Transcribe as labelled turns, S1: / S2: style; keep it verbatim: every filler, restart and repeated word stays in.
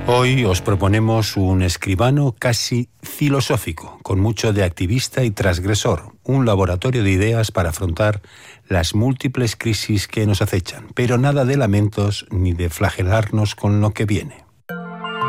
S1: Hoy os proponemos un escribano casi filosófico, con mucho de activista y transgresor, un laboratorio de ideas para afrontar las múltiples crisis que nos acechan, pero nada de lamentos ni de flagelarnos con lo que viene.